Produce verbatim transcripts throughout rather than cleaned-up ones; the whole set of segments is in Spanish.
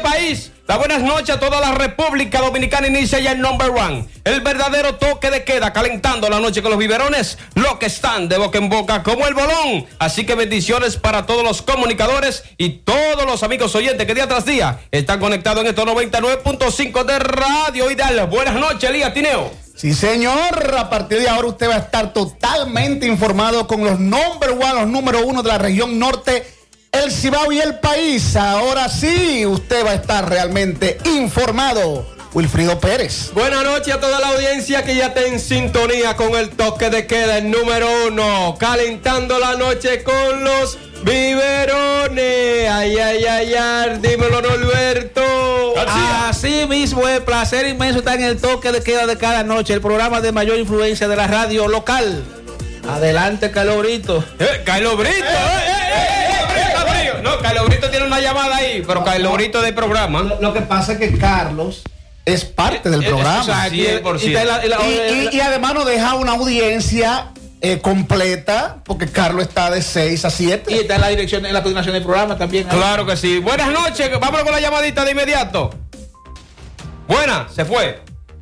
país, las buenas noches a toda la República Dominicana. Inicia ya el number one, el verdadero toque de queda, calentando la noche con los biberones, lo que están de boca en boca como el bolón. Así que bendiciones para todos los comunicadores y todos los amigos oyentes que día tras día están conectados en estos noventa y nueve punto cinco de Radio Ideal. Buenas noches, Elías Tineo. Sí, señor, a partir de ahora usted va a estar totalmente informado con los number one, los número uno de la región norte, el Cibao y el país. Ahora sí, usted va a estar realmente informado. Wilfrido Pérez. Buenas noches a toda la audiencia que ya está en sintonía con el toque de queda, el número uno, calentando la noche con los biberones. Ay, ay, ay, ay, dímelo, Norberto. Así mismo, es placer inmenso estar en el toque de queda de cada noche, el programa de mayor influencia de la radio local. Adelante, Carlos Brito. Eh, Carlos Brito. Eh, eh, eh, eh, eh, está frío. No, Carlos Brito tiene una llamada ahí, pero Carlos Brito del programa. Lo, lo que pasa es que Carlos es parte del programa. cien por ciento. Y, y, y además nos deja una audiencia eh, completa, porque Carlos está de seis a siete. Y está en la dirección, en la coordinación del programa también. Claro que sí. Buenas noches, vámonos con la llamadita de inmediato. Buena, se fue.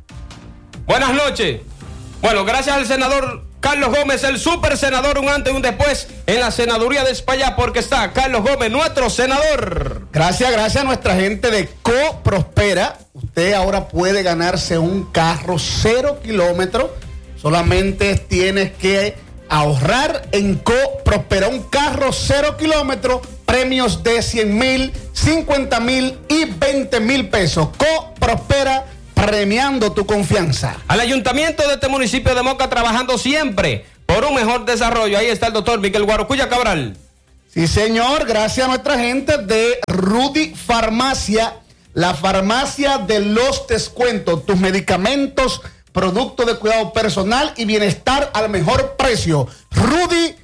Buenas noches. Bueno, gracias al senador Carlos Gómez, el super senador, un antes y un después en la senaduría de España, porque está Carlos Gómez, nuestro senador. Gracias, gracias a nuestra gente de CoProspera. Usted ahora puede ganarse un carro cero kilómetros. Solamente tienes que ahorrar en CoProspera. Un carro cero kilómetros, premios de cien mil, cincuenta mil y veinte mil pesos. CoProspera, premiando tu confianza. Al ayuntamiento de este municipio de Moca, trabajando siempre por un mejor desarrollo. Ahí está el doctor Miguel Guarocuya Cabral. Sí, señor, gracias a nuestra gente de Rudy Farmacia, la farmacia de los descuentos, tus medicamentos, productos de cuidado personal y bienestar al mejor precio. Rudy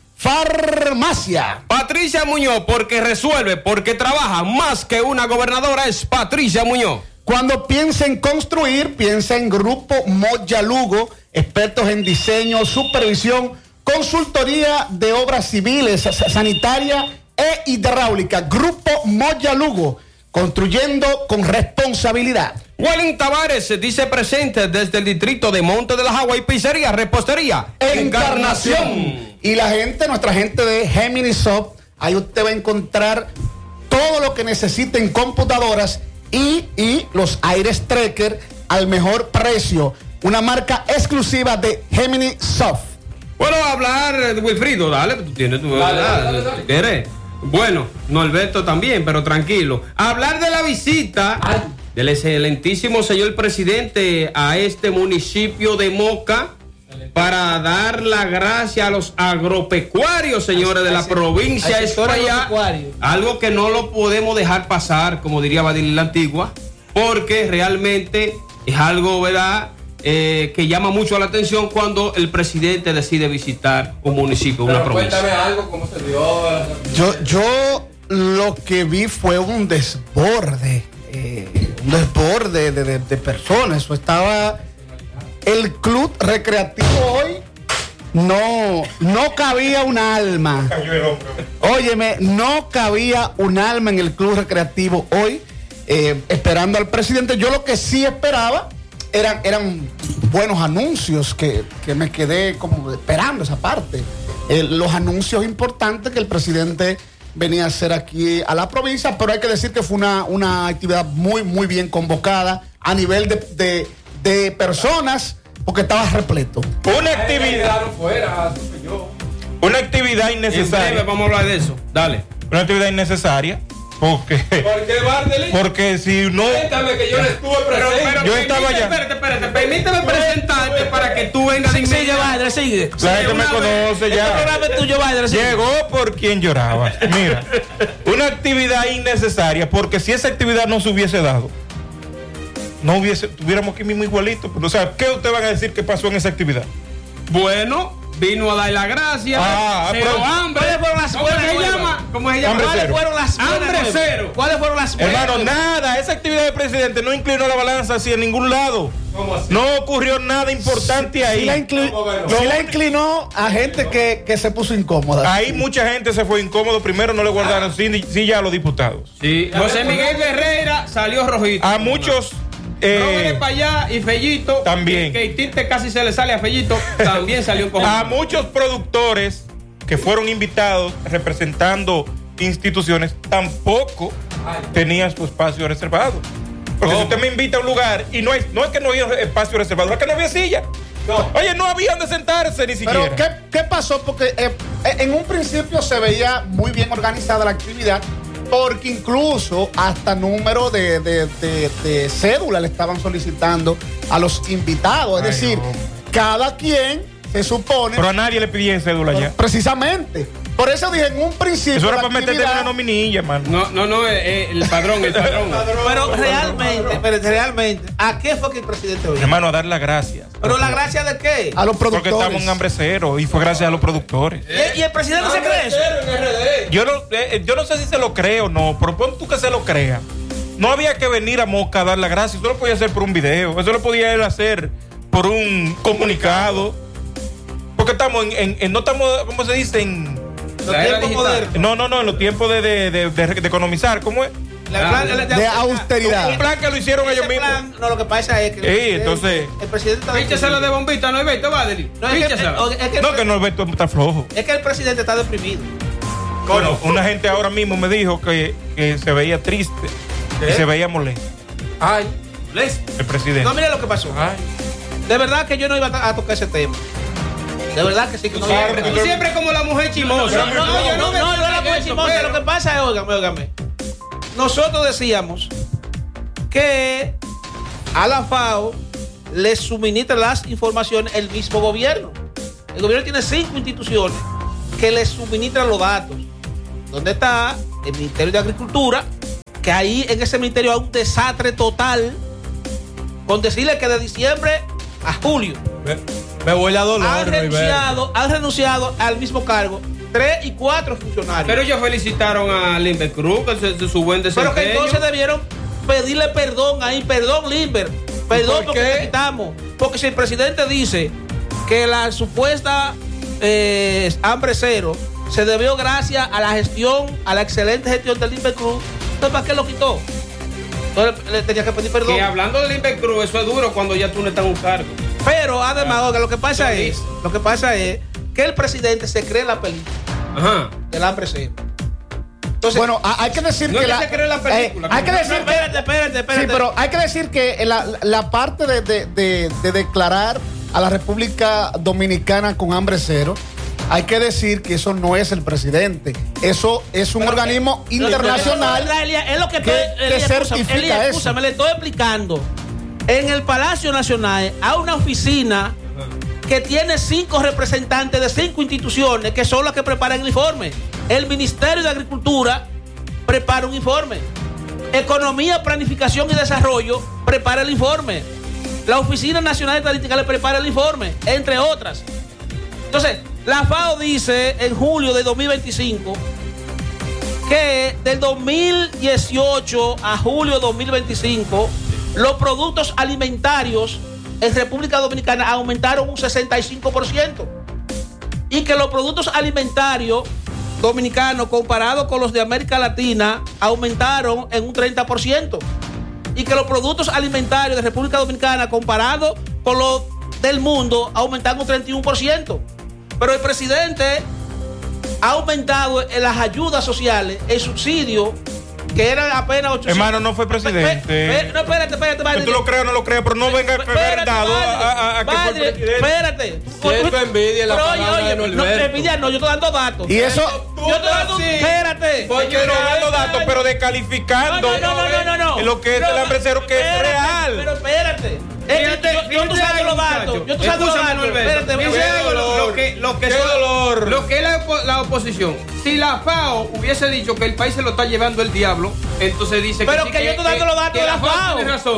Farmacia. Patricia Muñoz, porque resuelve, porque trabaja más que una gobernadora, es Patricia Muñoz. Cuando piensa en construir, piensa en Grupo Moya Lugo, expertos en diseño, supervisión, consultoría de obras civiles, sanitaria e hidráulica. Grupo Moya Lugo, construyendo con responsabilidad. Wellington Tavares se dice presente desde el distrito de Monte de las Aguas y Pizzería, Repostería Encarnación. Encarnación. Y la gente, nuestra gente de Gemini Soft, ahí usted va a encontrar todo lo que necesite en computadoras y, y los aires Trekker al mejor precio. Una marca exclusiva de Gemini Soft. Bueno, hablar de Wilfrido, dale, tú tienes tu verdad. ¿Quieres? Bueno, Norberto también, pero tranquilo. Hablar de la visita Ay. del excelentísimo señor presidente a este municipio de Moca para dar la gracia a los agropecuarios, señores, de la provincia de España. Algo que no lo podemos dejar pasar, como diría Badil la Antigua, porque realmente es algo, ¿verdad?, eh, que llama mucho la atención cuando el presidente decide visitar un municipio, una provincia. Cuéntame algo, ¿cómo se dio? Yo, yo lo que vi fue un desborde, eh, un desborde de, de, de personas. Eso estaba... El club recreativo hoy no, no cabía un alma. Óyeme, no cabía un alma en el club recreativo hoy, eh, esperando al presidente. Yo lo que sí esperaba eran, eran buenos anuncios, que, que me quedé como esperando esa parte. Eh, los anuncios importantes que el presidente venía a hacer aquí a la provincia, pero hay que decir que fue una, una actividad muy, muy bien convocada a nivel de, de, de personas, porque estaba repleto. Una actividad fuera, una actividad innecesaria. Vamos a hablar de eso. Dale. Una actividad innecesaria. Porque, ¿Por qué, Bardelí? Porque si no. Cuéntame que yo no estuve presente. Pero, pero yo estaba allá. Espérate, espérate, permíteme presentarte para que tú vengas de Sigue, Badre, sigue. La gente me conoce ya. Este programa es tuyo, Badre, sigue. Llegó por quien lloraba. Mira, una actividad innecesaria, porque si esa actividad no se hubiese dado, no hubiese, tuviéramos aquí mismo igualito. Pero, o sea, ¿qué ustedes van a decir que pasó en esa actividad? Bueno, vino a dar la gracia. Ah, cero pero- hambre. ¿Cuáles fueron las ¿Cómo buenas se nuevas? llama? ¿Cómo se llama? Hambre ¿Cuáles cero. fueron las buenas Hambre nuevas? cero. ¿Cuáles fueron las buenas Hermano, nuevas? nada, esa actividad del presidente no inclinó la balanza hacia ningún lado. ¿Cómo así? No ocurrió nada importante ahí. Sí la, incli- ¿Cómo que no? sí la inclinó a gente que, que se puso incómoda. Ahí mucha gente se fue incómodo. Primero no le guardaron sin- silla a los diputados. Sí, José Miguel Ferreira salió rojito. A muchos. Robert eh, para allá y Fellito. también. Que, que el tinte casi se le sale a Fellito. También salió un poco. a muchos productores que fueron invitados representando instituciones tampoco tenían su espacio reservado. Porque si usted me invita a un lugar y no, hay, no es que no había espacio reservado, es que no había silla. Oye, no había donde sentarse ni siquiera. Pero, ¿qué, qué pasó? Porque eh, en un principio se veía muy bien organizada la actividad, porque incluso hasta número de, de, de, de cédula le estaban solicitando a los invitados. Es Ay, decir, no. cada quien se supone. Pero a nadie le pidían cédula ya. Precisamente. Por eso dije en un principio. Eso era la para meterte en actividad- una nominilla, hermano. No, no, no, eh, eh, el padrón, el padrón. Pero realmente, pero realmente, ¿a qué fue que el presidente vino? Hermano, a dar las gracias. ¿Pero la gracia de qué? A los Porque productores. estamos en hambre cero y fue gracias a los productores. ¿Y, y el presidente se cree eso? Yo no, eh, yo no sé si se lo creo o no, pero pon tú que se lo crea. No había que venir a Moca a dar las gracias. Eso lo podía hacer por un video. Eso lo podía él hacer por un comunicado. Porque estamos en, en- en- no estamos, ¿cómo se dice? En, Los La era tiempos digital. modernos. no, no, no, en los tiempos de, de, de- de- de economizar. ¿Cómo es? La Ah, plan- la- De la- austeridad. Un plan que lo hicieron Ese ellos mismos. plan, no, lo que pasa es que. el Sí, presidente- entonces- El presidente está. Píchasela de bombita, ¿no hay veinte, Badeli? No, es que, Píchasela. es, es que el No, pre- que Norberto está flojo. es que el presidente está deprimido. Bueno, una gente ahora mismo me dijo que, que se veía triste y se veía molesto. Ay, les. El presidente. No, mire lo que pasó. Ay. De verdad que yo no iba a, a tocar ese tema. De verdad que sí que no. Siempre, no, tú siempre como la mujer chimosa. no, no, no, Oye, no, me no, no digas era muy eso, chismosa. pero- Lo que pasa es, óigame, óigame. Nosotros decíamos que a la FAO le suministra las informaciones el mismo gobierno. El gobierno tiene cinco instituciones que le suministran los datos. ¿Dónde está el Ministerio de Agricultura? Que ahí en ese ministerio hay un desastre total, con decirle que de diciembre a julio Me voy a dolor, han renunciado, han renunciado al mismo cargo tres y cuatro funcionarios. Pero ellos felicitaron a Limber Cruz por su, su buen Pero desempeño. que entonces debieron pedirle perdón ahí, perdón Limber, perdón por porque qué? te quitamos. Porque si el presidente dice que la supuesta eh, hambre cero se debió gracias a la gestión, a la excelente gestión de Limber Cruz, entonces ¿para qué lo quitó? Entonces le tenía que pedir perdón. Que hablando de Limber Cruz, eso es duro cuando ya tú no estás en un cargo. Pero además, oiga, lo que pasa Sí. es, lo que pasa es que el presidente se cree la película Ajá. del hambre cero. Entonces, Bueno, ha- hay que decir No que es que se cree la película. eh, hay que No, decir no, espérate, que, espérate, espérate. sí, pero hay que decir que la, la parte de, de- de- de declarar a la República Dominicana con hambre cero, hay que decir que eso no es el presidente. Eso es un Pero organismo que- internacional. No, no, Elia, es lo que, que- estoy- que Elia, escúchame, certifica Elia, eso. escúchame, le estoy explicando. En el Palacio Nacional hay una oficina que tiene cinco representantes de cinco instituciones que son las que preparan el informe. El Ministerio de Agricultura prepara un informe. Economía, Planificación y Desarrollo prepara el informe. La Oficina Nacional de Estadística le prepara el informe, entre otras. Entonces, la FAO dice en julio de dos mil veinticinco que del dos mil dieciocho a julio de dos mil veinticinco los productos alimentarios en República Dominicana aumentaron un sesenta y cinco por ciento y que los productos alimentarios dominicanos comparados con los de América Latina aumentaron en un treinta por ciento y que los productos alimentarios de República Dominicana comparados con los del mundo aumentaron un treinta y uno por ciento. Pero el presidente ha aumentado en las ayudas sociales, el subsidio, que eran apenas ochocientos. Hermano, no fue presidente. Pe- pe- no, espérate, espérate, Que Badri. tú lo creas o no lo creas, pero no venga a caer Espérate, dado a, Badri. a- a que fue Badri, presidente. Espérate. Siento envidia en la Pero, oye, palabra oye, de no, Norberto. envidia no, yo estoy dando datos. Y eso, Yo estoy dando. Sí. Espérate. Porque Yo no no dando es datos, daño. pero descalificando No, no, no, no, no, no. en lo que es el hambre cero, que es Espérate, real. Pero espérate. Eh, Fíjate, yo, yo fíjate estoy dando algo, los datos. muchacho. Yo estoy dando los Escúchame, datos. Norberto. Espérate, Fíjate espérate. algo, lo, lo que, lo que Qué son- dolor. lo que es la, opo- la oposición. Si la FAO hubiese dicho que el país se lo está llevando el diablo, entonces dice Pero sí, que yo estoy dando los datos que de la FAO. tiene razón.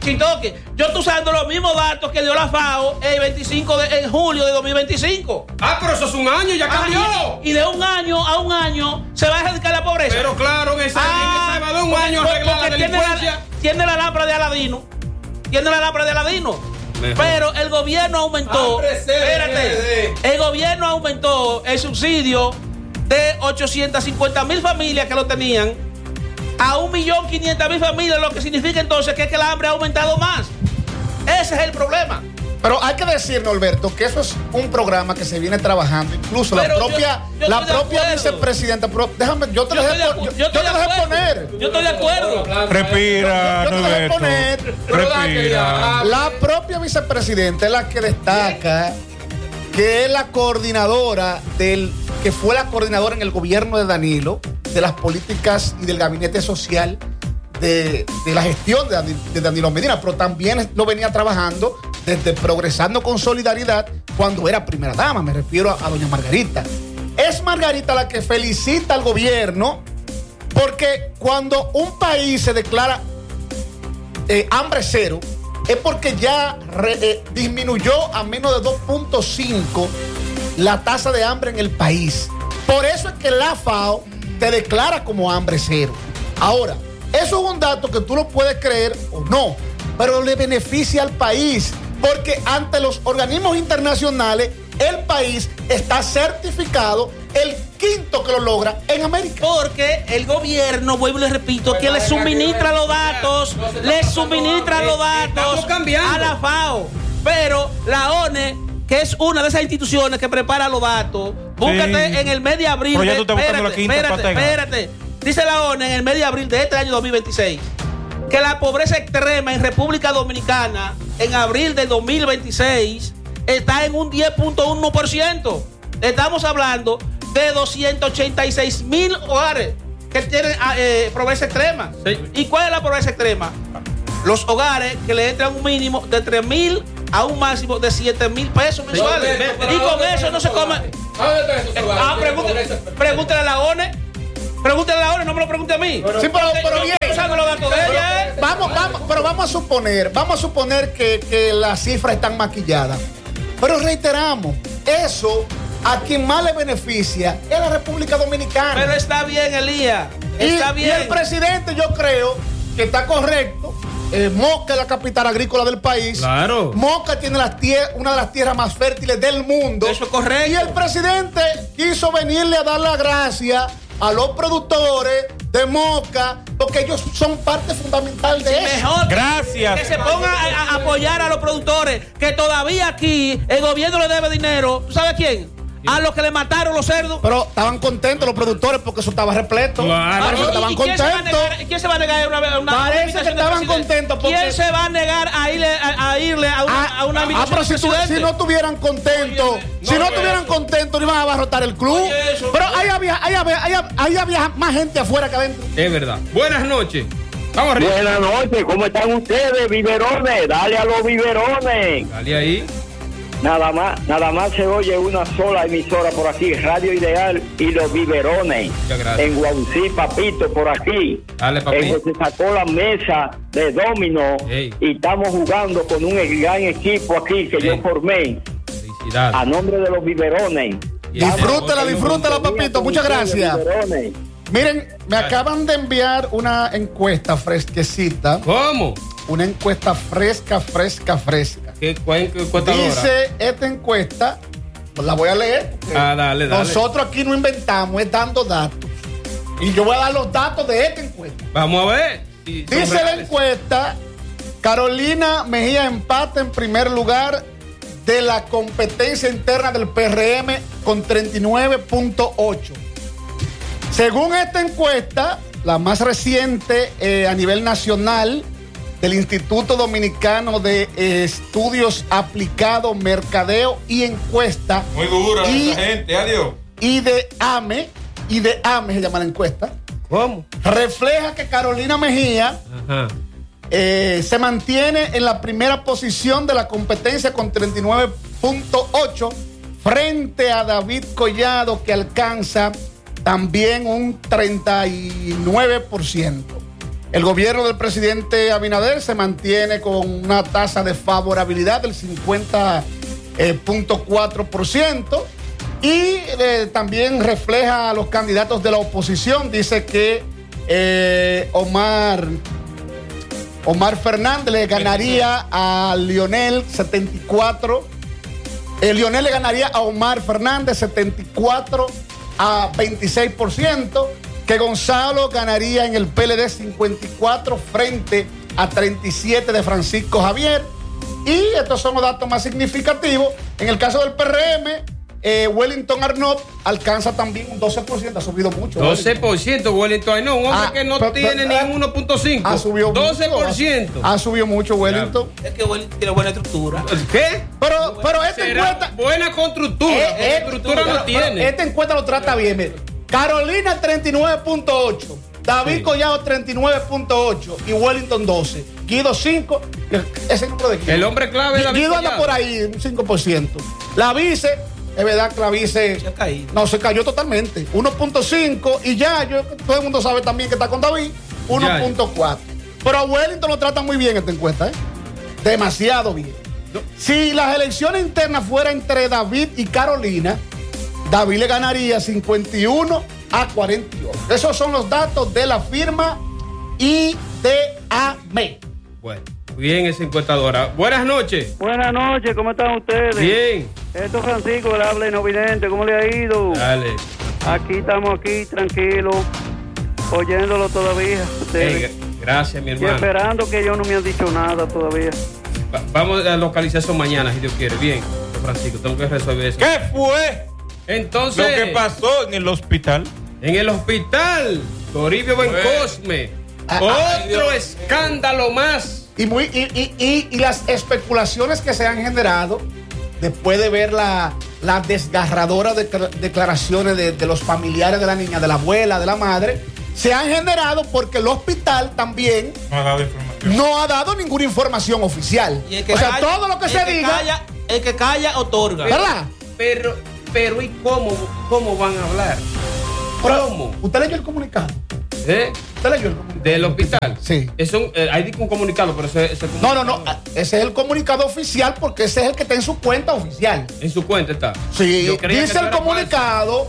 sin toque. Yo estoy usando los mismos datos que dio la FAO el veinticinco de en julio de dos mil veinticinco. Ah, pero eso es un año, ya cambió. Ah, y, y de un año a un año se va a erradicar la pobreza. Pero claro, en ese ah, de un año porque, arreglar porque la tiene delincuencia. la, tiene la lámpara de Aladino. Tiene la lámpara de Aladino. Mejor. Pero el gobierno aumentó. Espérate. El gobierno aumentó el subsidio de ochocientas cincuenta mil familias que lo tenían a un millón quinientas mil familias, lo que significa entonces que, es que el hambre ha aumentado más. Ese es el problema. Pero hay que decirnos, Alberto, que eso es un programa que se viene trabajando. Incluso pero la propia, yo, yo la propia vicepresidenta. Pero déjame, yo te lo dejé poner. Yo estoy de acuerdo. Respira, yo, yo te dejé poner. Respira. La propia vicepresidenta es la que destaca que es la coordinadora del, que fue la coordinadora en el gobierno de Danilo, de las políticas y del gabinete social de, de la gestión de, de Danilo Medina, pero también lo venía trabajando desde Progresando con Solidaridad cuando era primera dama, me refiero a, a doña Margarita. Es Margarita la que felicita al gobierno porque cuando un país se declara eh, hambre cero, es porque ya re, eh, disminuyó a menos de dos punto cinco la tasa de hambre en el país. Por eso es que la FAO te declara como hambre cero. Ahora, eso es un dato que tú lo puedes creer o no, pero le beneficia al país, porque ante los organismos internacionales el país está certificado, el quinto que lo logra en América. Porque el gobierno, vuelvo y le repito, que le suministra los datos, le suministra los datos a la FAO. Pero la O N E, que es una de esas instituciones que prepara los datos, búscate sí. en el mes de abril. Pero ya tú estás espérate, buscando la quinta espérate, espérate. Dice la O N E en el mes de abril de este año dos mil veintiséis que la pobreza extrema en República Dominicana en abril del dos mil veintiséis está en un diez punto uno por ciento. Estamos hablando de doscientos ochenta y seis mil hogares que tienen eh, pobreza extrema. Sí. ¿Y cuál es la pobreza extrema? Los hogares que le entran un mínimo de tres mil a un máximo de siete mil pesos mensuales. Sí, y con eso no se come. Ah, pregúntale a la O N E. Pregúntale a la O N E, no me lo pregunte a mí. Bueno, sí, pero, pero bien. Usando los datos de ella, ¿eh? Vamos, vamos, pero vamos a suponer, vamos a suponer que, que las cifras están maquilladas. Pero reiteramos, eso a quien más le beneficia es la República Dominicana. Pero está bien, Elías. Está y, bien. Y el presidente, yo creo que está correcto. Eh, Moca es la capital agrícola del país. Claro. Moca tiene las tier- una de las tierras más fértiles del mundo. Eso es correcto. Y el presidente quiso venirle a dar la gracia a los productores de Moca, porque ellos son parte fundamental de sí, eso. Mejor Gracias. Que se pongan a, a apoyar a los productores, que todavía aquí el gobierno le debe dinero. ¿Tú sabes a quién? A los que le mataron los cerdos. Pero estaban contentos los productores porque eso estaba repleto. Claro. Parece que estaban ¿Y quién contentos. se va a negar, ¿quién se va a negar a una, una Parece que estaban contentos porque... ¿Quién se va a negar a irle a, a, irle a una, Ah, a una ah, pero si, tu, si no estuvieran contentos, Oye, si no, no estuvieran contentos, no iban a abarrotar el club. Oye, eso, pero ahí había, ahí, había, ahí, había, ahí había más gente afuera que adentro. Es verdad. Buenas noches. Vamos arriba. Buenas noches, ¿cómo están ustedes, biberones? Dale a los biberones. Dale ahí. Nada más, nada más se oye una sola emisora por aquí, Radio Ideal y los biberones. Muchas gracias. En Guaucí, Papito, por aquí. Dale, papito. Eh, se sacó la mesa de dominó y estamos jugando con un gran equipo aquí que Ey. yo formé. Felicidades. A nombre de los biberones. Disfrútela, disfrútela, papito. Muchas gracias. Biberones. Miren, me acaban de enviar una encuesta fresquecita. ¿Cómo? Una encuesta fresca, fresca, fresca. ¿Qué encuesta? Dice esta encuesta, pues la voy a leer. Ah, dale, dale. Nosotros aquí no inventamos, es dando datos. Y yo voy a dar los datos de esta encuesta. Vamos a ver. Si son Dice la reales. encuesta, Carolina Mejía empata en primer lugar de la competencia interna del P R M con treinta y nueve punto ocho. Según esta encuesta, la más reciente eh, a nivel nacional del Instituto Dominicano de eh, Estudios Aplicados, Mercadeo y Encuesta. Muy dura y, esa gente, adiós. Y de AME, y de AME se llama la encuesta. ¿Cómo? Refleja que Carolina Mejía Ajá. eh, se mantiene en la primera posición de la competencia con treinta y nueve punto ocho frente a David Collado, que alcanza también un treinta y nueve por ciento. El gobierno del presidente Abinader se mantiene con una tasa de favorabilidad del cincuenta punto cuatro por ciento y eh, también refleja a los candidatos de la oposición. Dice que eh, Omar, Omar Fernández le ganaría a Lionel setenta y cuatro. Eh, Lionel le ganaría a Omar Fernández setenta y cuatro a veintiséis por ciento. Que Gonzalo ganaría en el P L D cincuenta y cuatro frente a treinta y siete de Francisco Javier. Y estos son los datos más significativos. En el caso del P R M, eh, Wellington Arnott alcanza también un doce por ciento, ha subido mucho. doce por ciento Wellington, no, un hombre ah, que no pero, tiene pero, ni uno punto cinco. Ha subido doce por ciento. Mucho, ha, ha subido mucho Wellington. Es que Wellington tiene buena estructura. ¿Qué? Pero, pero esta encuesta. Buena constructura. Eh, eh, estructura no pero, tiene. Pero esta encuesta lo trata bien. Mire. Carolina treinta y nueve punto ocho. David sí. Collado treinta y nueve punto ocho y Wellington doce. Guido cinco. Ese número de Guido. El hombre clave es David Guido Collado. anda por ahí, un cinco por ciento. La vice, es verdad que la vice. Se ha caído. No, se cayó totalmente. uno punto cinco y ya, yo, todo el mundo sabe también que está con David. uno punto cuatro. Pero a Wellington lo trata muy bien esta encuesta, ¿eh? Demasiado bien. Si las elecciones internas fueran entre David y Carolina, David le ganaría cincuenta y uno a cuarenta y ocho. Esos son los datos de la firma I D A M. Bueno, bien esa encuestadora. Buenas noches. Buenas noches, ¿cómo están ustedes? Bien. Esto es Francisco, el habla inovidente, ¿cómo le ha ido? Dale. Aquí estamos aquí, tranquilos, oyéndolo todavía. Hey, gracias, mi hermano. Y esperando que ellos no me han dicho nada todavía. Va, vamos a localizar eso mañana, si Dios quiere. Bien, Francisco, tengo que resolver eso. ¿Qué fue? Entonces, lo que pasó en el hospital. En el hospital, Toribio Bencosme. Ah, Otro ah, escándalo más. Y, muy, y, y, y, y las especulaciones que se han generado después de ver la, la desgarradora de, declaraciones de, de los familiares de la niña, de la abuela, de la madre, se han generado porque el hospital también no ha dado información. No ha dado ninguna información oficial. Y el que o sea, calla, todo lo que el se que diga. Calla, el que calla otorga. ¿Verdad? Pero, pero ¿y cómo, cómo van a hablar? ¿Cómo? ¿Usted leyó el comunicado? ¿Eh? ¿Usted leyó el comunicado? ¿Del hospital? Sí. Eso, eh, hay un comunicado, pero ese, ese No, comunicado, no, no. Ese es el comunicado oficial porque ese es el que está en su cuenta oficial. En su cuenta está. Sí, Yo creía dice que el era comunicado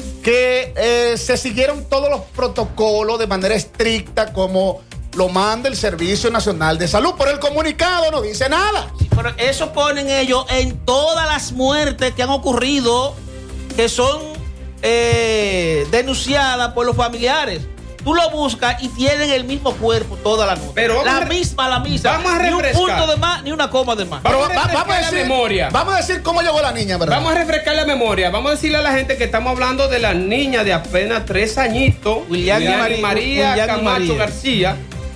que eh, se siguieron todos los protocolos de manera estricta como lo manda el Servicio Nacional de Salud, pero el comunicado no dice nada. Sí, pero eso ponen ellos en todas las muertes que han ocurrido, que son eh, denunciadas por los familiares. Tú lo buscas y tienen el mismo cuerpo toda la noche. Pero la a, misma, la misma. Vamos a ni un refrescar. punto de más, ni una coma de más. Pero Vamos a va- refrescar vamos a la decir, memoria. Vamos a decir cómo llegó la niña, ¿verdad? Vamos a refrescar la memoria. Vamos a decirle a la gente que estamos hablando de la niña de apenas tres añitos, William y María- María William y Camacho María. García,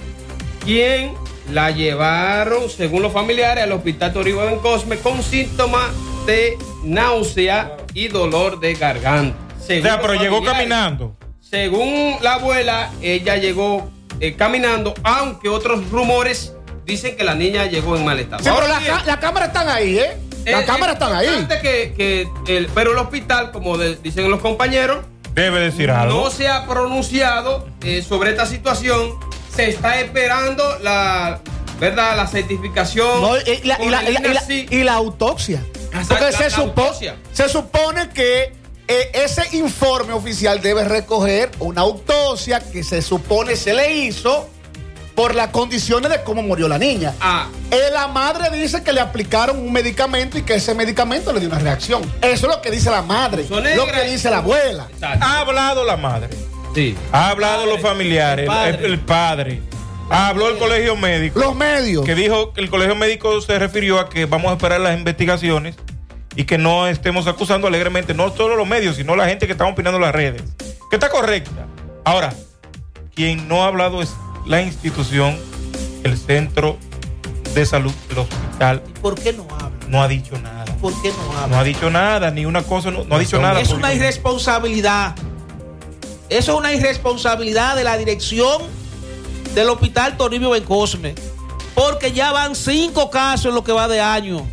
quien la llevaron, según los familiares, al hospital Toribio Bencosme con síntomas de náusea y dolor de garganta. O Según sea, los pero llegó familiares. caminando. Según la abuela, ella llegó eh, caminando, aunque otros rumores dicen que la niña llegó en mal estado. Sí, pero Ahora la, bien, ca- la cámara están ahí, ¿eh? Las es cámaras están ahí. importante Que, que el, pero el hospital, como de- dicen los compañeros, Debe decir algo. no se ha pronunciado eh, sobre esta situación. Se está esperando la, ¿verdad? La certificación. No, y, la, y, la, y, la, y, la, Sí. y la autopsia. Exacto, Porque la- se, la supo- autopsia. se supone que eh, ese informe oficial debe recoger una autopsia que se supone se le hizo por las condiciones de cómo murió la niña. Ah. Eh, la madre dice que le aplicaron un medicamento y que ese medicamento le dio una reacción. Eso es lo que dice la madre, Son lo negras. que dice la abuela. Exacto. Ha hablado la madre. Sí. Ha hablado los familiares, el padre. el, el padre. Habló el colegio médico. Los medios. Que dijo que el colegio médico se refirió a que vamos a esperar las investigaciones y que no estemos acusando alegremente, no solo los medios, sino la gente que está opinando en las redes. Que está correcta. Ahora, quien no ha hablado es la institución, el centro de salud, el hospital. ¿Por qué no habla? No ha dicho nada. ¿Por qué no No habla? ha dicho nada, ni una cosa, no, no ha dicho nada. Es una públicamente. irresponsabilidad. Eso es una irresponsabilidad de la dirección del hospital Toribio Bencosme. Porque ya van cinco casos en lo que va de año.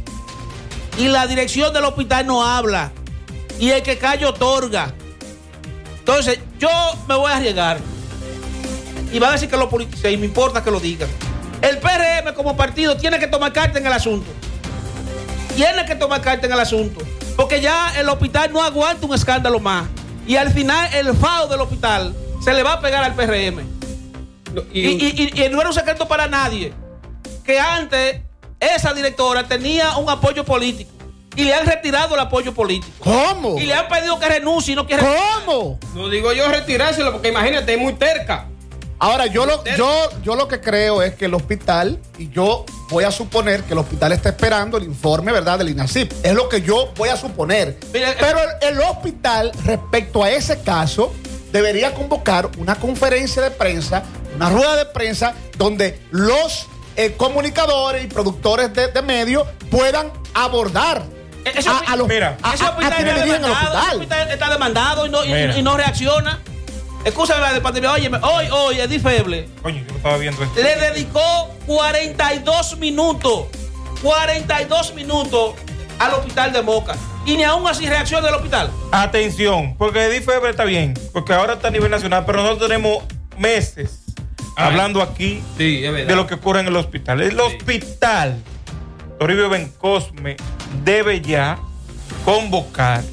Y la dirección del hospital no habla. Y el que calla otorga. Entonces, yo me voy a arriesgar. y van a decir que lo politicé y me importa que lo digan. El P R M como partido tiene que tomar carta en el asunto. Tiene que tomar carta en el asunto. Porque ya el hospital no aguanta un escándalo más. Y al final el F A O del hospital se le va a pegar al P R M. No, y, y, y, y no era un secreto para nadie que antes esa directora tenía un apoyo político y le han retirado el apoyo político. ¿Cómo? Y le han pedido que renuncie y no quiere. ¿Cómo? No digo yo retirárselo, porque imagínate, es muy terca. Ahora, yo lo, yo, yo lo que creo es que el hospital, y yo voy a suponer que el hospital está esperando el informe, ¿verdad?, del INASIP. Es lo que yo voy a suponer. Mira, Pero el, el hospital, respecto a ese caso, debería convocar una conferencia de prensa, una rueda de prensa, donde los eh, comunicadores y productores de, de medios puedan abordar Ese a, a los mira, a, ese a- hospital a quienes está dirigen el demandado, ese hospital. hospital está demandado y no, y, Mira. y no reacciona. Escúchame de pandemia. Oye, hoy, hoy, Edith Feble Coño, yo no estaba viendo esto. le dedicó cuarenta y dos minutos, cuarenta y dos minutos al hospital de Moca. Y ni aún así reacciona el hospital. Atención, porque Edith Febre está bien, porque ahora está a nivel nacional, pero nosotros tenemos meses Ay. hablando aquí Sí, es verdad. de lo que ocurre en el hospital. El hospital Toribio Bencosme debe ya convocar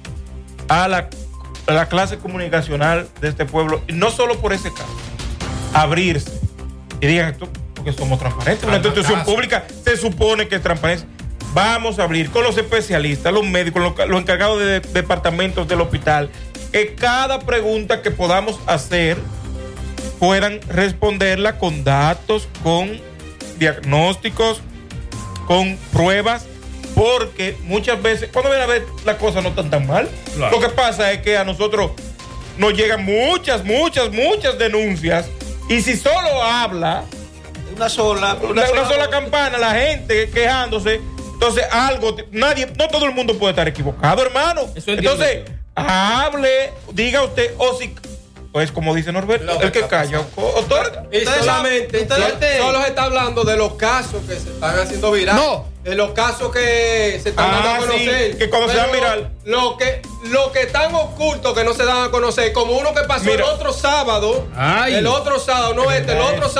a la, a la clase comunicacional de este pueblo, y no solo por ese caso, abrirse y digan esto, porque somos transparentes. Una institución pública se supone que es transparente. Vamos a abrir con los especialistas, los médicos, los, los encargados de, de departamentos del hospital, que cada pregunta que podamos hacer puedan responderla con datos, con diagnósticos, con pruebas, porque muchas veces, cuando ven a ver, las cosas no están tan mal. Claro. Lo que pasa es que a nosotros nos llegan muchas, muchas, muchas denuncias, y si solo habla Una sola. una, una sola campana, la gente quejándose, entonces algo, nadie, no todo el mundo puede estar equivocado, hermano. Eso entiendo. Entonces, hable, diga usted, o si, pues como dice Norberto, Lo el que que está calla, o- otorga. Y Ustedes solamente, saben- ustedes- solo se está hablando de los casos que se están haciendo virales. No. De los casos que se están Ah, dando a sí, conocer. que cuando se dan Pero viral. Lo que, lo que están ocultos que no se dan a conocer, como uno que pasó Mira. el otro sábado. Ay. El otro sábado, no este, el otro sábado.